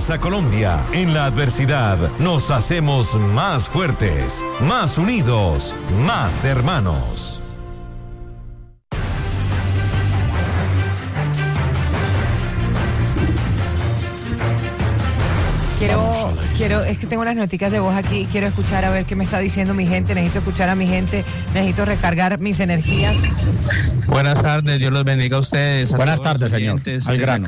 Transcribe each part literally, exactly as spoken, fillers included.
Fuerza Colombia. En la adversidad nos hacemos más fuertes, más unidos, más hermanos. Quiero, quiero, es que tengo unas noticias de voz aquí, quiero escuchar a ver qué me está diciendo mi gente, necesito escuchar a mi gente, necesito recargar mis energías. Buenas tardes, Dios los bendiga a ustedes. A Buenas tardes, señor. Al grano.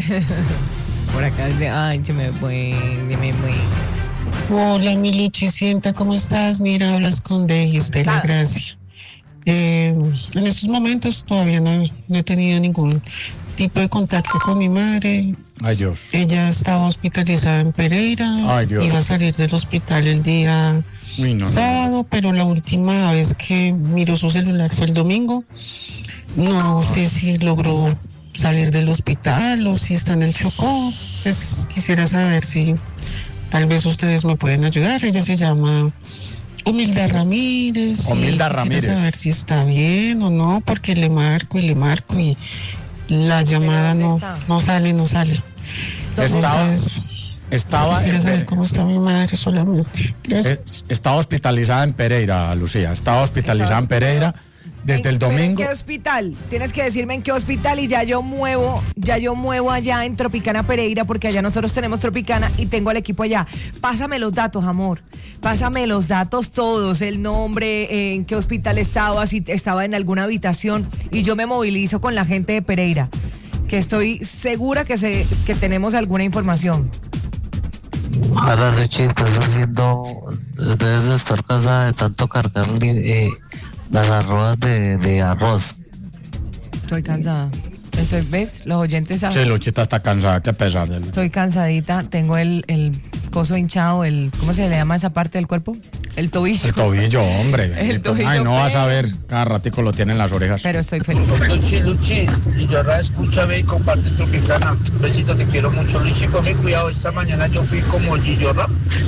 Por acá es de, ay, se me fue, se me fue. Hola, mi Luchicienta, ¿cómo estás? Mira, hablas con Deis de la Gracia. Eh, en estos momentos todavía no, no he tenido ningún tipo de contacto con mi madre. Ay, Dios. Ella estaba hospitalizada en Pereira. Ay, Dios. Iba a salir del hospital el día Uy, no, sábado, no, no. Pero la última vez que miró su celular fue el domingo. No sé si logró salir del hospital o si está en el Chocó. Pues quisiera saber si tal vez ustedes me pueden ayudar. Ella se llama Humilda Ramírez. Humilda Ramírez. Quisiera saber si está bien o no, porque le marco y le marco y la llamada no, no sale, no sale. Estaba, Entonces, estaba quisiera en, saber cómo está mi madre solamente. Gracias. Estaba hospitalizada en Pereira, Lucía. Estaba hospitalizada en Pereira desde el domingo. ¿En qué hospital? Tienes que decirme en qué hospital y ya yo muevo, ya yo muevo allá en Tropicana Pereira, porque allá nosotros tenemos Tropicana y tengo al equipo allá. Pásame los datos, amor. Pásame los datos todos, el nombre, eh, en qué hospital estaba, si estaba en alguna habitación, y yo me movilizo con la gente de Pereira, que estoy segura que se, que tenemos alguna información. Ahora, Richie, estás haciendo, debes de estar cansada de tanto cargar eh, las arrobas de, de arroz. Estoy cansada. Estoy, ¿ves? Los oyentes saben. Sí, Luchita está cansada, qué pesar. De... Estoy cansadita, tengo el, el coso hinchado, el, ¿cómo se le llama esa parte del cuerpo? El tobillo. El tobillo, hombre. El tobillo. Ay, no vas a ver, cada ratico lo tiene en las orejas. Pero estoy feliz. Luchi, Luchi, y yo ahora escúchame y comparte Tropicana. Besito, te quiero mucho, Luchi, con mi cuidado. Esta mañana yo fui como Gillorra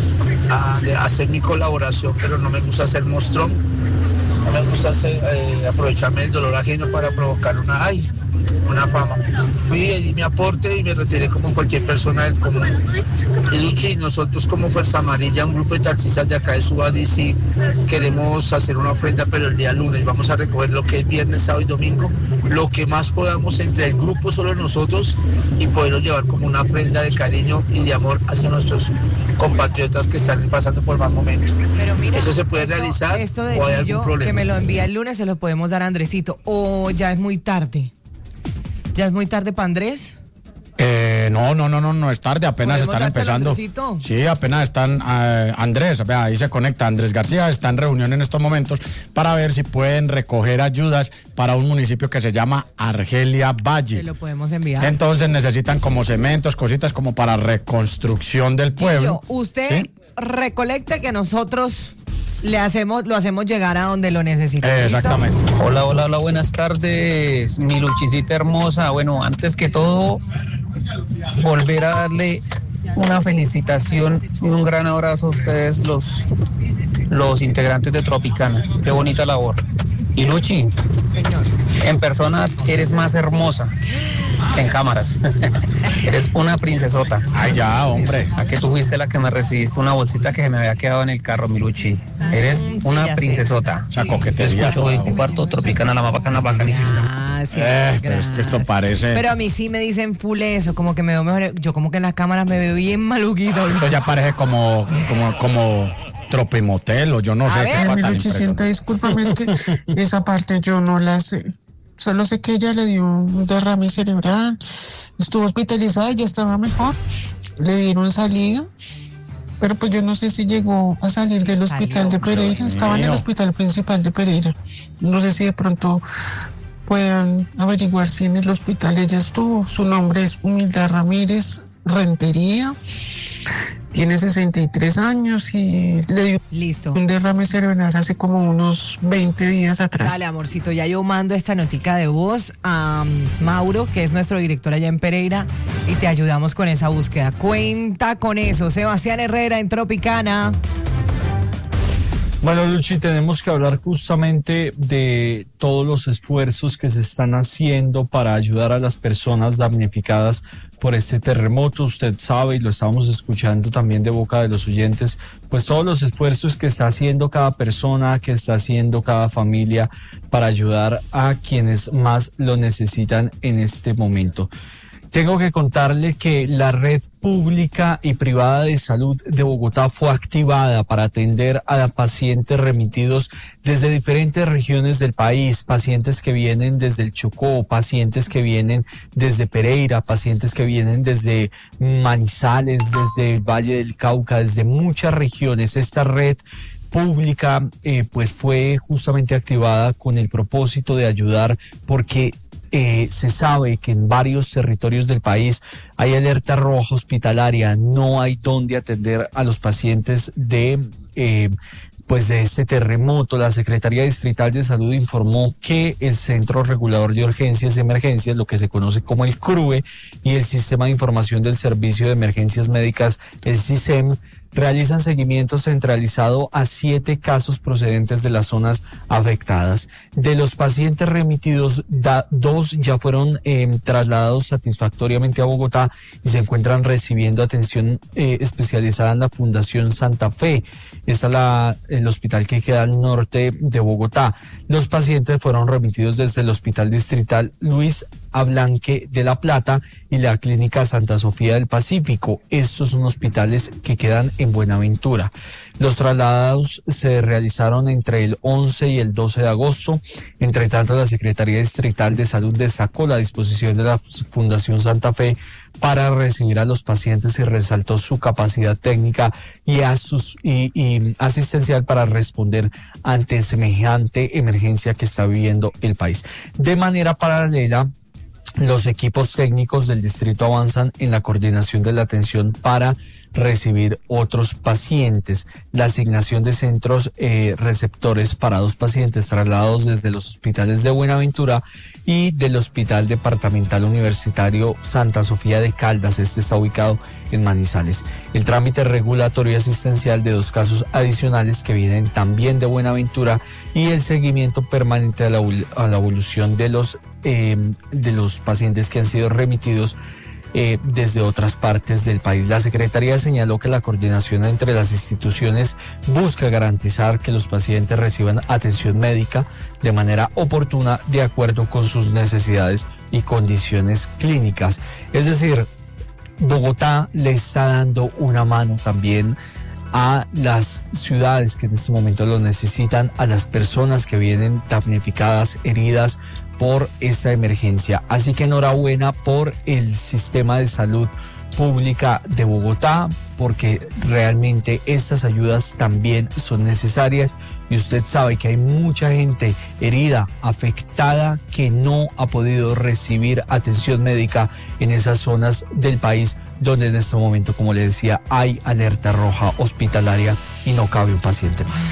a, a hacer mi colaboración, pero no me gusta hacer mostrón. No me gusta hacer, eh, aprovecharme del dolor ajeno para provocar una, ay, una fama. Fui y di mi aporte y me retiré como cualquier persona del común. Y Luchi, nosotros como Fuerza Amarilla, un grupo de taxistas de acá de Subadisi, queremos hacer una ofrenda, pero el día lunes vamos a recoger lo que es viernes, sábado y domingo, lo que más podamos entre el grupo, solo nosotros, y poderlo llevar como una ofrenda de cariño y de amor hacia nuestros compatriotas que están pasando por mal momentos. Pero mira, ¿eso se puede esto, realizar esto de o hay algún Gillo, problema? Que me lo envía el lunes, se lo podemos dar a Andresito, o ya es muy tarde. ¿Ya es muy tarde para Andrés? Eh, no, no, no, no, no es tarde, apenas están empezando. Sí, apenas están, uh, Andrés, vea, ahí se conecta, Andrés García está en reunión en estos momentos para ver si pueden recoger ayudas para un municipio que se llama Argelia Valle. Se lo podemos enviar. Entonces necesitan como cementos, cositas como para reconstrucción del pueblo. Gillo, usted ¿sí? recolecte que nosotros le hacemos, lo hacemos llegar a donde lo necesite. Eh, exactamente. Hola, hola, hola, buenas tardes, mi Luchicita hermosa. Bueno, antes que todo, volver a darle una felicitación y un gran abrazo a ustedes, los, los integrantes de Tropicana. Qué bonita labor. Y Luchi, en persona eres más hermosa que en cámaras. Eres una princesota. Ay, ya, hombre. A que tú fuiste la que me recibiste una bolsita que se me había quedado en el carro, mi Luchi. Eres sí, una princesota. O sea, coquetería. Escucho y comparto Tropicana, la más bacana, bacanísima. Ah, sí, eh, pero es que esto parece... Pero a mí sí me dicen full eso, como que me veo mejor. Yo como que en las cámaras me veo bien maluquito. Esto ya parece como... como, como... Tropimotel o yo no sé qué pata. Luchicienta, discúlpame, es que esa parte yo no la sé. Solo sé que ella le dio un derrame cerebral, estuvo hospitalizada y ya estaba mejor. Le dieron salida, pero pues yo no sé si llegó a salir del hospital de Pereira. Estaba en el hospital principal de Pereira. No sé si de pronto puedan averiguar si en el hospital ella estuvo. Su nombre es Humilda Ramírez Rentería. Tiene sesenta y tres años y le dio Listo. un derrame cerebral hace como unos veinte días atrás. Dale, amorcito, ya yo mando esta notica de voz a um, Mauro, que es nuestro director allá en Pereira, y te ayudamos con esa búsqueda. Cuenta con eso. Sebastián Herrera en Tropicana. Bueno, Luchi, tenemos que hablar justamente de todos los esfuerzos que se están haciendo para ayudar a las personas damnificadas por este terremoto. Usted sabe, y lo estábamos escuchando también de boca de los oyentes, pues todos los esfuerzos que está haciendo cada persona, que está haciendo cada familia para ayudar a quienes más lo necesitan en este momento. Tengo que contarle que la red pública y privada de salud de Bogotá fue activada para atender a pacientes remitidos desde diferentes regiones del país, pacientes que vienen desde el Chocó, pacientes que vienen desde Pereira, pacientes que vienen desde Manizales, desde el Valle del Cauca, desde muchas regiones. Esta red pública eh, pues fue justamente activada con el propósito de ayudar, porque Eh, se sabe que en varios territorios del país hay alerta roja hospitalaria, no hay dónde atender a los pacientes de eh, pues de este terremoto. La Secretaría Distrital de Salud informó que el Centro Regulador de Urgencias y Emergencias, lo que se conoce como el C R U E, y el Sistema de Información del Servicio de Emergencias Médicas, el SISEM, realizan seguimiento centralizado a siete casos procedentes de las zonas afectadas. De los pacientes remitidos, da, dos ya fueron eh, trasladados satisfactoriamente a Bogotá y se encuentran recibiendo atención eh, especializada en la Fundación Santa Fe. Esta es la, el hospital que queda al norte de Bogotá. Los pacientes fueron remitidos desde el Hospital Distrital Luis Ablanque de La Plata y la Clínica Santa Sofía del Pacífico. Estos son hospitales que quedan en Buenaventura. Los traslados se realizaron entre el once y el doce de agosto. Entre tanto, la Secretaría Distrital de Salud destacó la disposición de la Fundación Santa Fe para recibir a los pacientes y resaltó su capacidad técnica y, a sus, y, y asistencial para responder ante semejante emergencia que está viviendo el país. De manera paralela, los equipos técnicos del distrito avanzan en la coordinación de la atención para recibir otros pacientes. La asignación de centros eh, receptores para dos pacientes trasladados desde los hospitales de Buenaventura y del Hospital Departamental Universitario Santa Sofía de Caldas. Este está ubicado en Manizales. El trámite regulatorio y asistencial de dos casos adicionales que vienen también de Buenaventura y el seguimiento permanente a la, a la evolución de los, eh, de los pacientes que han sido remitidos Eh, desde otras partes del país. La Secretaría señaló que la coordinación entre las instituciones busca garantizar que los pacientes reciban atención médica de manera oportuna de acuerdo con sus necesidades y condiciones clínicas. Es decir, Bogotá le está dando una mano también a las ciudades que en este momento lo necesitan, a las personas que vienen damnificadas, heridas por esta emergencia. Así que enhorabuena por el sistema de salud pública de Bogotá, porque realmente estas ayudas también son necesarias y usted sabe que hay mucha gente herida, afectada, que no ha podido recibir atención médica en esas zonas del país donde en este momento, como le decía, hay alerta roja hospitalaria y no cabe un paciente más.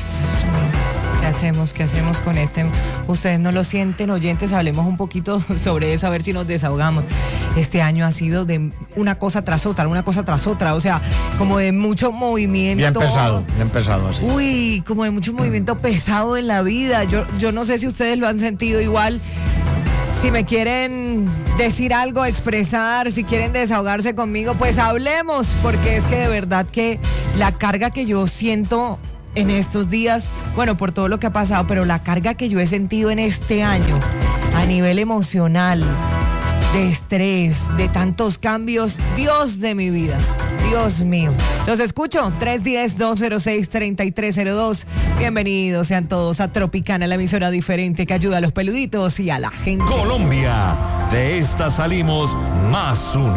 ¿Qué hacemos? ¿Qué hacemos con este? Ustedes no lo sienten, oyentes, hablemos un poquito sobre eso, a ver si nos desahogamos. Este año ha sido de una cosa tras otra, una cosa tras otra, o sea, como de mucho movimiento. Bien pesado, bien pesado así. Uy, como de mucho movimiento pesado en la vida. Yo, yo no sé si ustedes lo han sentido igual. Si me quieren decir algo, expresar, si quieren desahogarse conmigo, pues hablemos, porque es que de verdad que la carga que yo siento en estos días, bueno, por todo lo que ha pasado, pero la carga que yo he sentido en este año a nivel emocional, de estrés, de tantos cambios, Dios de mi vida, Dios mío. Los escucho, tres uno cero, dos cero seis, tres tres cero dos. Bienvenidos sean todos a Tropicana, la emisora diferente que ayuda a los peluditos y a la gente. Colombia, de esta salimos más unidos.